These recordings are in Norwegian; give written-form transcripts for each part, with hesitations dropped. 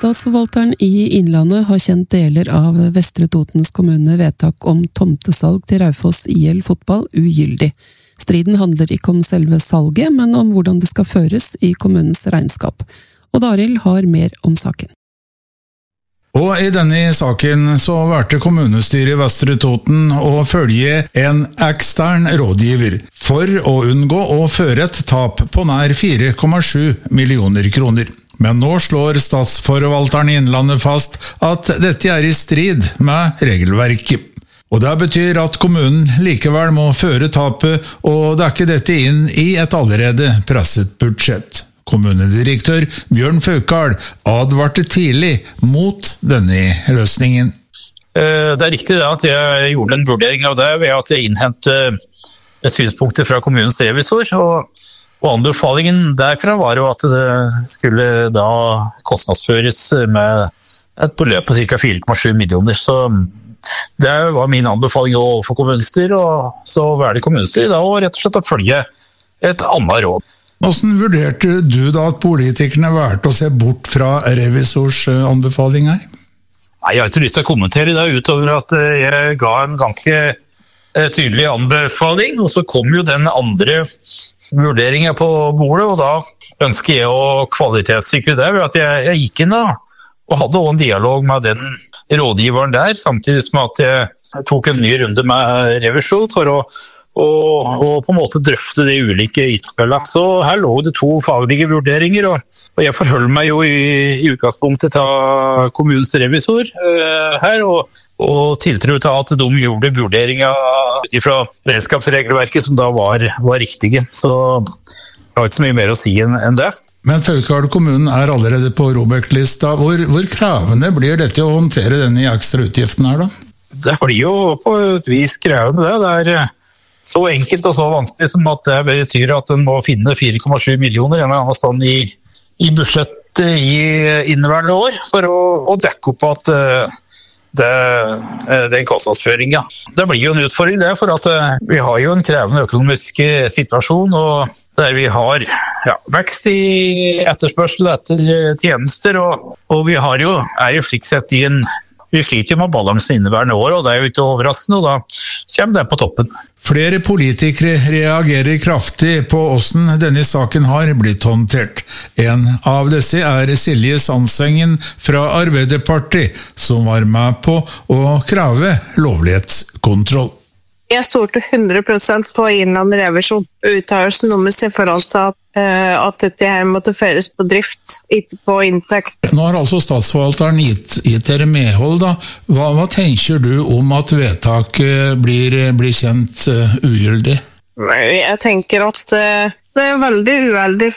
Statsforvalteren i Innlandet har kjent deler av Vestre Totens kommune vedtak om tomtesalg til Raufoss IL fotball ugyldig. Striden handler ikke om selve salget, men om hvordan det skal føres i kommunens regnskap. Og Daril har mer om saken. Og i denne saken så valgte kommunestyret i Vestre Toten å følge en ekstern rådgiver for å unngå å føre et tap på nær 4,7 millioner kroner. Men nå slår statsforvalteren i Innlandet fast at dette er i strid med regelverket. Og det betyr at kommunen likevel må føre tapet og dekke dette inn i et allerede presset budsjett. Kommunedirektør Bjørn Faukal advarte tidlig mot denne løsningen. Det er riktig at jeg gjorde en vurdering av det ved at jeg innhentet synspunkter fra kommunens revisor, og anbefalingen derfra var jo at det skulle da kostnadsføres med et beløp på ca. 4,7 millioner. Så det var min anbefaling overfor kommunestyret, og så var det kommunestyret da å rett og slett å følge et annet råd. Hvordan vurderte du da at politikerne valgte å se bort fra revisors anbefalinger? Nei, jeg har ikke lyst til å kommentere det utover at jeg ga en ganske tydelig anbefaling, og så kom jo den andre vurderingen på bordet, og da ønsker jeg å kvalitetssikre det ved at jeg gikk inn da, og hadde også en dialog med den rådgiveren der, samtidig som at jeg tok en ny runde med revisjon for å på en måte drøfte de ulike innspillene. Så her lå det to faglige vurderinger, og jeg forholder meg jo i utgangspunktet til kommunens revisor her, og tiltror til at de gjorde vurderinger ut fra regnskapsregelverket som da var riktige. Så jeg har ikke så mye mer å si enn det. Men Faukal kommunen er allerede på ROBEK-lista. Hvor krevende blir dette å håndtere denne ekstra utgiften her da? Det blir jo på et vis krevende det. Det er så enkelt og så vanskelig som at det betyr at en må finne 4,7 millioner en eller annen stand i budsjettet i inneværende år for å dekke opp at den kostnadsføringen. Det blir jo en utfordring det, for at vi har jo en krevende økonomisk situasjon, og der vi har vekst i etterspørsel etter tjenester, og vi er jo slik sett vi sliter jo med balansen inneværende år, og det er jo ikke overraskende, og da kommer det på toppen. Flere politikere reagerer kraftig på hvordan denne saken har blitt håndtert. En av disse er Silje Sandsengen fra Arbeiderpartiet, som var med på å kreve lovlighetskontroll. Jeg stolte 100% på Innlandet revisjon. Uttalelsen deres i forhold til at dette her måtte føres på drift, ikke på inntekt. Nå har altså statsforvalteren gitt dere medhold da. Hva tenker du om at vedtaket blir kjent ugyldig? Jeg tenker at det er veldig uheldig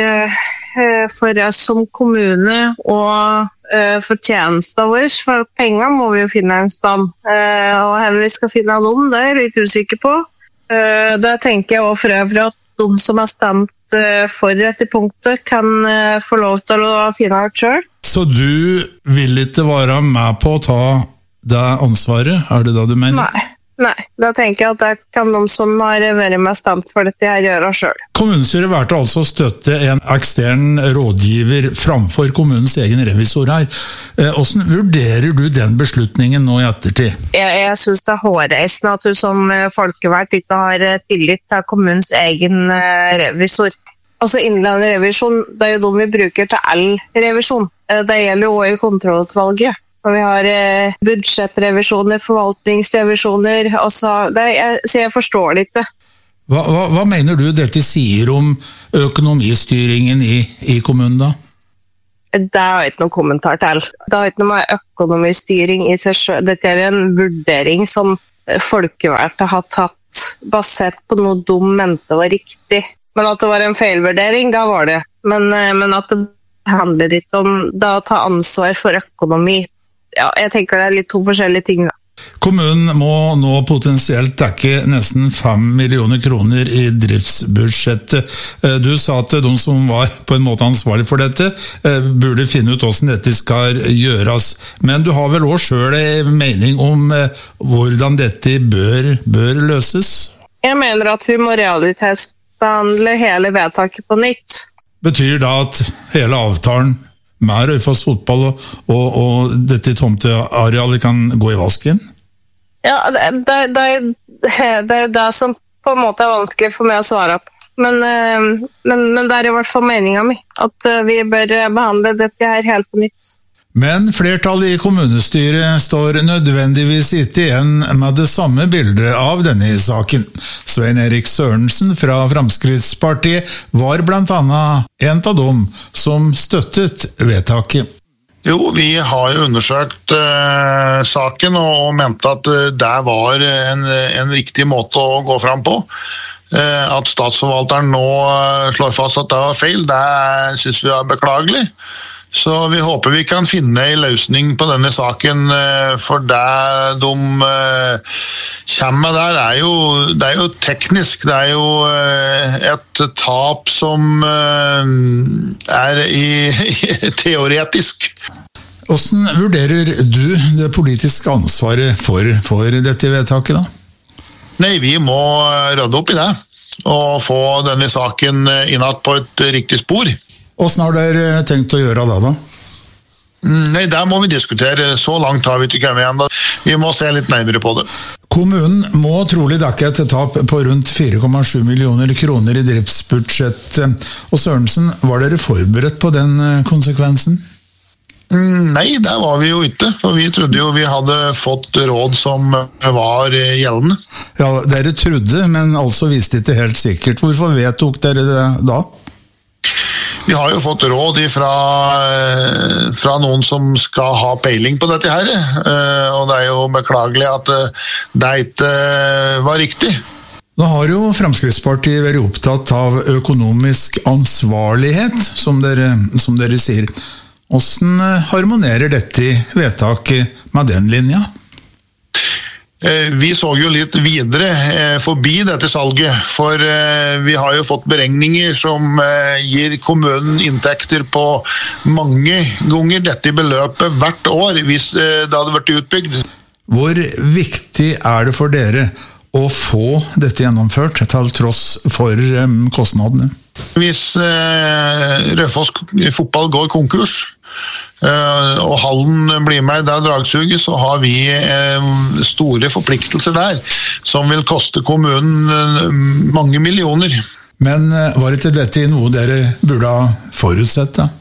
for oss som kommune og for tjenester våre, for penger må vi jo finne en sted. Og her vi skal finne dem, det er jeg litt usikker på. Det tenker jeg også for øvrig at de som har stemt for dette punktet kan få lov til å finne ut selv. Så du vil ikke være med på å ta det ansvaret, er det da du mener? Nei, da tenker jeg at det kan de som har vært med stemt for dette her gjøre selv. Kommunestyret valgte altså å støtte en ekstern rådgiver framfor kommunens egen revisor her. Hvordan vurderer du den beslutningen nå i ettertid? Jeg synes det er hårreisende at du som folkevalgt ikke har tillit til kommunens egen revisor. Altså Innlandet revisjon, det er jo de vi bruker til all revisjon. Det gjelder jo også i kontrollutvalget. Og vi har budsjettrevisjoner, forvaltningsrevisjoner, så jeg forstår det ikke. Hva mener du dette sier om økonomistyringen i kommunen da? Det har jeg ikke noen kommentar til. Det har ikke noe med økonomistyring i seg selv. Dette er en vurdering som folkevalgte har tatt basert på noe de mente var riktig. Men at det var en feilvurdering, da var det. Men at det handler litt om da å ta ansvar for økonomi. Ja, jeg tenker det er litt to forskjellige ting da. Kommunen må nå potensielt dekke nesten 5 millioner kroner i driftsbudsjettet. Du sa at de som var på en måte ansvarlig for dette burde finne ut hvordan dette skal gjøres. Men du har vel også selv en mening om hvordan dette bør løses? Jeg mener at vi må realitetsbehandle hele vedtaket på nytt. Betyr det at hele avtalen med Raufoss fotball og dette tomtearealet kan gå i vasken? Ja, det er det som på en måte er vanskelig for meg å svare på. Men det er i hvert fall meningen min, at vi bør behandle dette her helt på nytt. Men flertallet i kommunestyret står nødvendigvis ikke igjen med det samme bildet av denne saken. Svein Erik Sørensen fra Fremskrittspartiet var blant annet en av dem som støttet vedtaket. Jo, vi har jo undersøkt saken og mente at det var en riktig måte å gå fram på. At statsforvalteren nå slår fast at det var feil, det synes vi er beklagelig. Så vi håper vi kan finne en løsning på denne saken, for det de kommer der det er jo teknisk, det er jo et tap som er teoretisk. Hvordan vurderer du det politiske ansvaret for dette vedtaket da? Nei, vi må rydde opp i det, og få denne saken innad på et riktig spor. Hvordan har dere tenkt å gjøre det da? Nei, der må vi diskutere. Så langt har vi ikke kommet igjen. Vi må se litt nærmere på det. Kommunen må trolig dekke et tap på rundt 4,7 millioner kroner i driftsbudsjett. Og Sørensen, var dere forberedt på den konsekvensen? Nei, der var vi jo ikke, for vi trodde jo vi hadde fått råd som var gjeldende. Ja, dere trodde, men altså visste ikke helt sikkert. Hvorfor vedtok dere det da? Vi har jo fått råd fra noen som skal ha peiling på dette her, og det er jo beklagelig at det ikke var riktig. Nå har jo Fremskrittspartiet vært opptatt av økonomisk ansvarlighet, som dere sier. Hvordan harmonerer dette vedtaket med den linja? Vi så jo litt videre forbi dette salget, for vi har jo fått beregninger som gir kommunen inntekter på mange ganger dette beløpet hvert år hvis det hadde vært utbygd. Hvor viktig er det for dere å få dette gjennomført til tross for kostnadene? Hvis Raufoss fotball går konkurs, og hallen blir med i det dragsuget, så har vi store forpliktelser der, som vil koste kommunen mange millioner. Men var ikke dette noe dere burde ha forutsett da?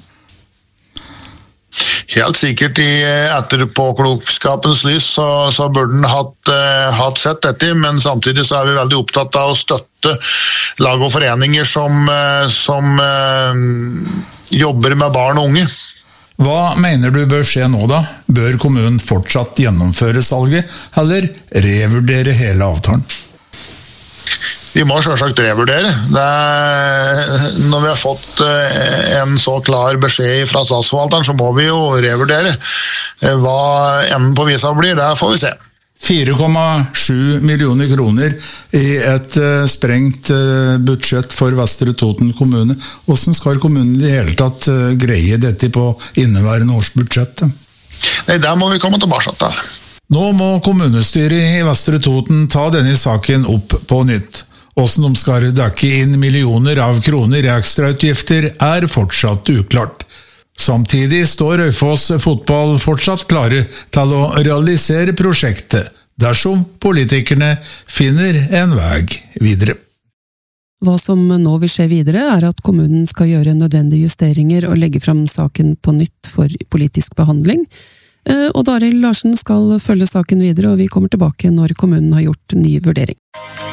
Helt sikkert i etterpåklokskapens lys så burde den hatt sett dette, men samtidig så er vi veldig opptatt av å støtte lag og foreninger som jobber med barn og unge. Hva mener du bør skje nå da? Bør kommunen fortsatt gjennomføre salget, eller revurdere hele avtalen? Vi må selvsagt revurdere. Når vi har fått en så klar beskjed fra statsforvalteren, så må vi jo revurdere. Hva enden på visa blir, det får vi se. 4,7 millioner kroner i et sprengt budsjett for Vestre Toten kommune. Hvordan skal kommunen i det hele tatt greie dette på inneværende årsbudsjett? Nei, der må vi komme tilbake til. Nå må kommunestyret i Vestre Toten ta denne saken opp på nytt. Hvordan de skal dekke inn millioner av kroner i ekstrautgifter er fortsatt uklart. Samtidig står Raufoss fotball fortsatt klare til å realisere prosjektet, dersom politikerne finner en vei videre. Hva som nå vil skje videre er at kommunen skal gjøre nødvendige justeringer og legge fram saken på nytt for politisk behandling. Og Daril Larsen skal følge saken videre, og vi kommer tilbake når kommunen har gjort ny vurdering.